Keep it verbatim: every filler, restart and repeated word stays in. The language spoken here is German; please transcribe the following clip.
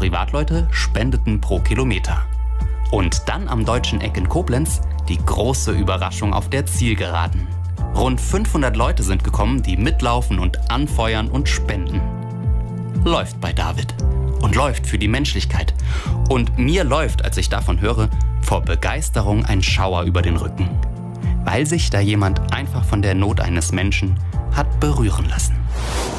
Privatleute spendeten pro Kilometer. Und dann am Deutschen Eck in Koblenz die große Überraschung auf der Zielgeraden. Rund fünfhundert Leute sind gekommen, die mitlaufen und anfeuern und spenden. Läuft bei David. Und läuft für die Menschlichkeit. Und mir läuft, als ich davon höre, vor Begeisterung ein Schauer über den Rücken. Weil sich da jemand einfach von der Not eines Menschen hat berühren lassen.